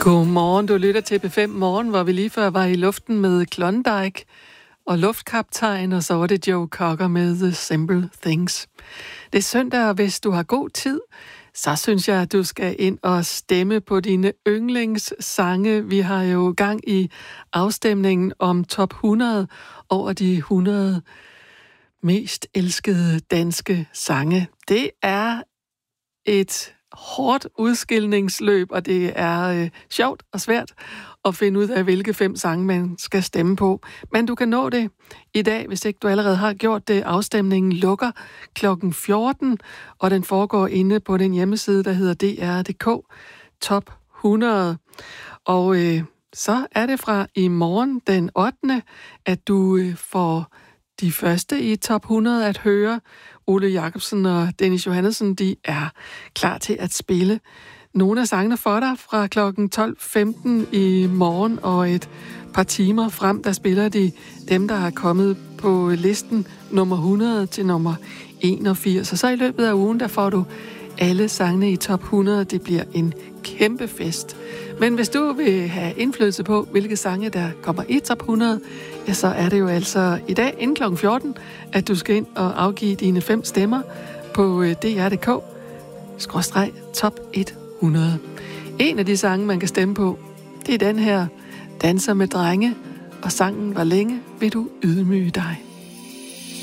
Godmorgen, du lytter til P5 Morgen, hvor vi lige før var i luften med Klondike og Luftkaptajn, og så var det Joe Cocker med The Simple Things. Det er søndag, og hvis du har god tid, så synes jeg, at du skal ind og stemme på dine yndlingssange. Vi har jo gang i afstemningen om top 100 over de 100 mest elskede danske sange. Det er et hårdt udskilningsløb, og det er sjovt og svært at finde ud af, hvilke 5 sange man skal stemme på. Men du kan nå det i dag, hvis ikke du allerede har gjort det. Afstemningen lukker klokken 14, og den foregår inde på den hjemmeside, der hedder dr.dk Top 100. Og så er det fra i morgen den 8., at du får de første i top 100 at høre. Ole Jacobsen og Dennis Johannesson, de er klar til at spille nogle af sangene for dig fra klokken 12.15 i morgen, og et par timer frem, der spiller de dem, der er kommet på listen nummer 100 til nummer 81. Og så i løbet af ugen, der får du alle sangene i top 100. Det bliver en kæmpe fest. Men hvis du vil have indflydelse på, hvilke sange, der kommer i top 100, ja, så er det jo altså i dag inden klokken 14, at du skal ind og afgive dine 5 stemmer på dr.dk/top 100. En af de sange, man kan stemme på, det er den her, Danser med drenge, og sangen Hvor længe vil du ydmyge dig?